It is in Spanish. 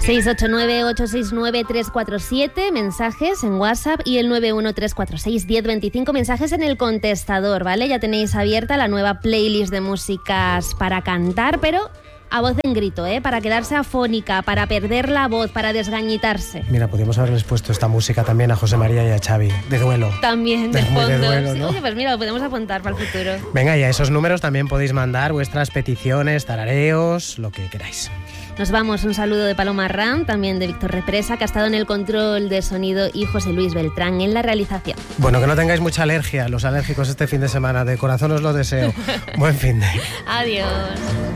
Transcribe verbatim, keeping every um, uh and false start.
seis ocho nueve, ocho seis nueve, tres cuatro siete, mensajes en WhatsApp, y el nueve uno tres cuatro seis, uno cero dos cinco, mensajes en el contestador, ¿vale? Ya tenéis abierta la nueva playlist de músicas para cantar, pero a voz en grito, ¿eh? Para quedarse afónica, para perder la voz, para desgañitarse. Mira, podríamos haberles puesto esta música también a José María y a Xavi, de duelo. También, de, de fondo. De duelo, ¿no? Oye, pues mira, lo podemos apuntar para el futuro. Venga, y a esos números también podéis mandar vuestras peticiones, tarareos, lo que queráis. Nos vamos, un saludo de Paloma Ram, también de Víctor Represa, que ha estado en el control de sonido, y José Luis Beltrán en la realización. Bueno, que no tengáis mucha alergia, los alérgicos este fin de semana, de corazón os lo deseo. Buen fin de... Adiós.